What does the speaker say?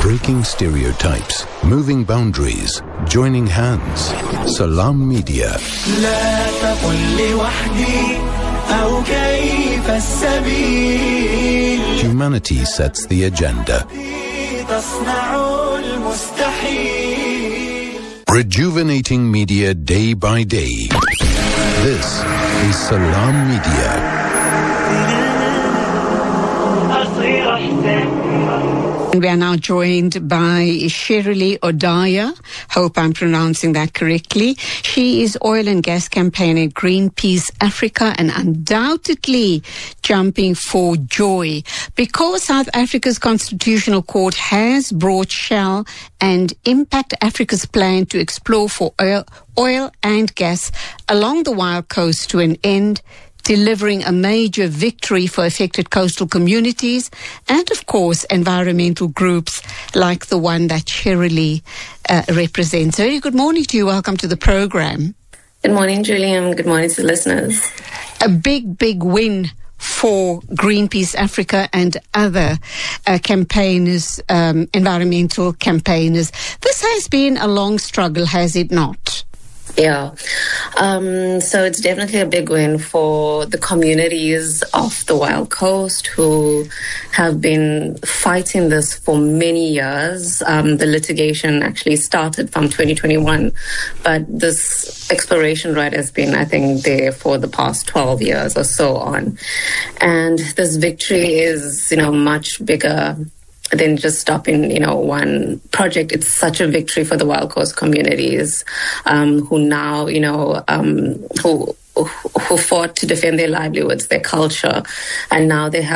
Breaking stereotypes, moving boundaries, joining hands. Salam Media. لا تقل لوحدي أو كيف السبيل. Humanity sets the agenda. تصنع المستحيل. Rejuvenating media day by day. This is Salam Media. We are now joined by Shirley Odaya. Hope I'm pronouncing that correctly. She is oil and gas campaigner at Greenpeace Africa and undoubtedly jumping for joy because South Africa's Constitutional Court has brought Shell and Impact Africa's plan to explore for oil and gas along the Wild Coast to an end, delivering a major victory for affected coastal communities and, of course, environmental groups like the one that Shirley represents. Very good morning to you. Welcome to the program. Good morning, Julian. Good morning to the listeners. A big win for Greenpeace Africa and other campaigners, environmental campaigners. This has been a long struggle, has it not? Yeah. So it's definitely a big win for the communities of the Wild Coast who have been fighting this for many years. The litigation actually started from 2021, but this exploration right has been, I think, there for the past 12 years or so on. And this victory is, much bigger than just stopping, one project. It's such a victory for the Wild Coast communities who now, who fought to defend their livelihoods, their culture, and now they have